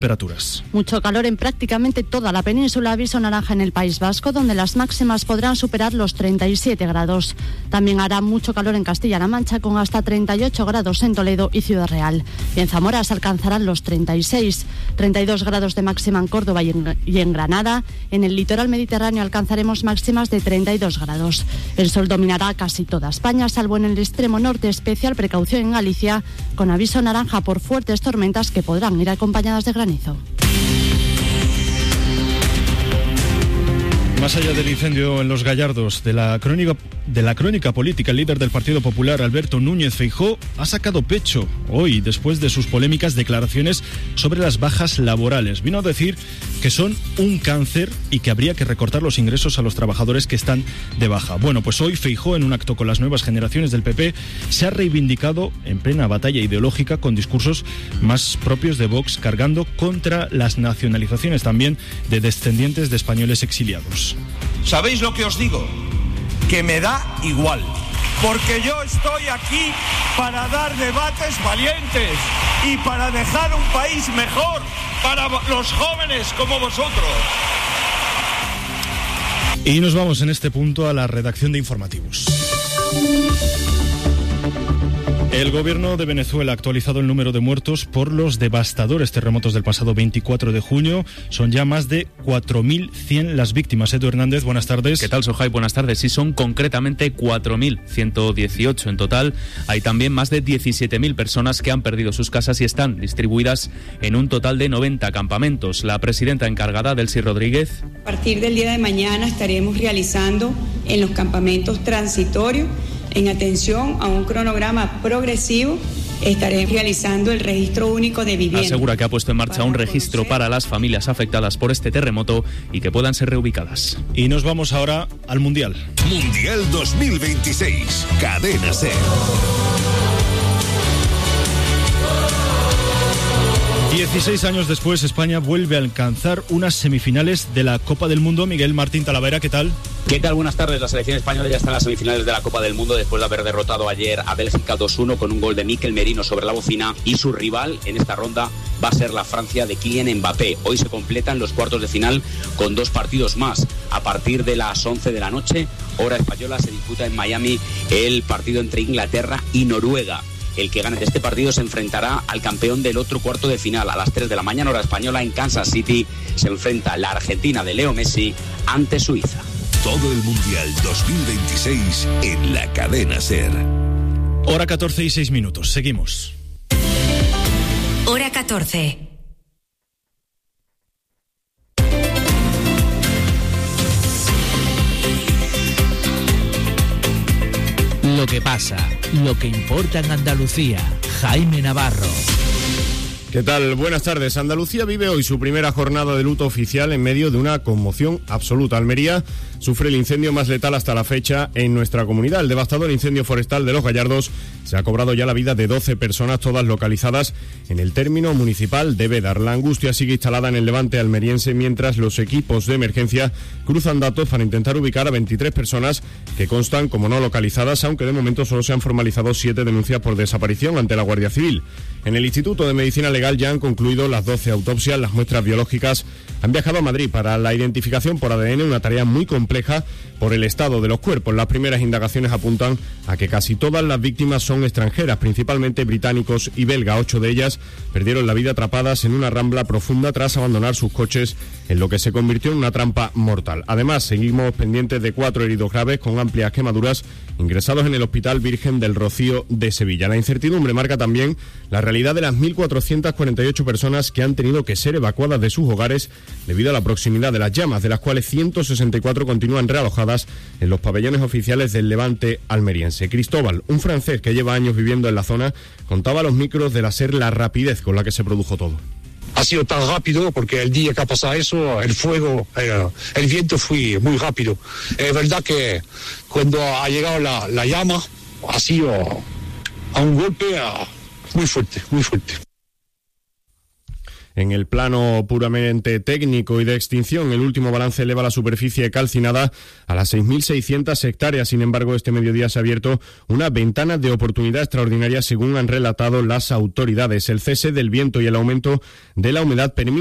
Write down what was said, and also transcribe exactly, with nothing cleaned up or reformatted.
Temperaturas. Mucho calor en prácticamente toda la península, aviso naranja en el País Vasco, donde las máximas podrán superar los treinta y siete grados. También hará mucho calor en Castilla-La Mancha, con hasta treinta y ocho grados en Toledo y Ciudad Real. Y en Zamora se alcanzarán los treinta y seis, treinta y dos grados de máxima en Córdoba y en, y en Granada. En el litoral mediterráneo alcanzaremos máximas de treinta y dos grados. El sol dominará casi toda España, salvo en el extremo norte. Especial precaución en Galicia, con aviso naranja por fuertes tormentas que podrán ir acompañadas de granizo. Más allá del incendio en Los Gallardos, de la crónica, de la crónica política, el líder del Partido Popular, Alberto Núñez Feijóo, ha sacado pecho hoy después de sus polémicas declaraciones sobre las bajas laborales. Vino a decir que son un cáncer y que habría que recortar los ingresos a los trabajadores que están de baja. Bueno, pues hoy Feijóo, en un acto con las nuevas generaciones del P P, se ha reivindicado en plena batalla ideológica con discursos más propios de Vox, cargando contra las nacionalizaciones también de descendientes de españoles exiliados. ¿Sabéis lo que os digo? Que me da igual, porque yo estoy aquí para dar debates valientes y para dejar un país mejor para los jóvenes como vosotros. Y nos vamos en este punto a la redacción de informativos. El gobierno de Venezuela ha actualizado el número de muertos por los devastadores terremotos del pasado veinticuatro de junio. Son ya más de cuatro mil cien las víctimas. Edu Hernández, buenas tardes. ¿Qué tal, Sohai? Buenas tardes. Sí, son concretamente cuatro mil ciento dieciocho en total. Hay también más de diecisiete mil personas que han perdido sus casas y están distribuidas en un total de noventa campamentos. La presidenta encargada, Delcy Rodríguez. A partir del día de mañana estaremos realizando en los campamentos transitorios, en atención a un cronograma progresivo, estaré realizando el registro único de vivienda. Asegura que ha puesto en marcha un registro para las familias afectadas por este terremoto y que puedan ser reubicadas. Y nos vamos ahora al Mundial. Mundial dos mil veintiséis, Cadena SER. dieciséis años después, España vuelve a alcanzar unas semifinales de la Copa del Mundo. Miguel Martín Talavera, ¿qué tal? ¿Qué tal? Buenas tardes. La selección española ya está en las semifinales de la Copa del Mundo después de haber derrotado ayer a Bélgica dos uno con un gol de Mikel Merino sobre la bocina, y su rival en esta ronda va a ser la Francia de Kylian Mbappé. Hoy se completan los cuartos de final con dos partidos más. A partir de las once de la noche, hora española, se disputa en Miami el partido entre Inglaterra y Noruega. El que gane de este partido se enfrentará al campeón del otro cuarto de final. A las tres de la mañana, hora española, en Kansas City, se enfrenta la Argentina de Leo Messi ante Suiza. Todo el Mundial dos mil veintiséis en la Cadena SER. Hora catorce y seis minutos. Seguimos. Hora catorce. Lo que pasa, lo que importa en Andalucía. Jaime Navarro. ¿Qué tal? Buenas tardes. Andalucía vive hoy su primera jornada de luto oficial en medio de una conmoción absoluta. Almería sufre el incendio más letal hasta la fecha en nuestra comunidad. El devastador incendio forestal de Los Gallardos se ha cobrado ya la vida de doce personas, todas localizadas en el término municipal de Bédar. La angustia sigue instalada en el levante almeriense, mientras los equipos de emergencia cruzan datos para intentar ubicar a veintitrés personas que constan como no localizadas, aunque de momento solo se han formalizado siete denuncias por desaparición ante la Guardia Civil. En el Instituto de Medicina Legal ya han concluido las doce autopsias. Las muestras biológicas han viajado a Madrid para la identificación por A D N, una tarea muy compleja por el estado de los cuerpos. Las primeras indagaciones apuntan a que casi todas las víctimas son extranjeras, principalmente británicos y belga. Ocho de ellas perdieron la vida atrapadas en una rambla profunda tras abandonar sus coches, en lo que se convirtió en una trampa mortal. Además, seguimos pendientes de cuatro heridos graves con amplias quemaduras ingresados en el Hospital Virgen del Rocío de Sevilla. La incertidumbre marca también la realidad de las mil cuatrocientas cuarenta y ocho personas que han tenido que ser evacuadas de sus hogares debido a la proximidad de las llamas, de las cuales ciento sesenta y cuatro continúan realojadas en los pabellones oficiales del Levante almeriense. Cristóbal, un francés que lleva años viviendo en la zona, contaba a los micros de la SER la rapidez con la que se produjo todo. Ha sido tan rápido porque el día que ha pasado eso, el fuego, el, el viento fue muy rápido. Es verdad que cuando ha llegado la, la llama, ha sido a un golpe a, muy fuerte, muy fuerte. En el plano puramente técnico y de extinción, el último balance eleva la superficie calcinada a las seis mil seiscientas hectáreas. Sin embargo, este mediodía se ha abierto una ventana de oportunidad extraordinaria, según han relatado las autoridades. El cese del viento y el aumento de la humedad permite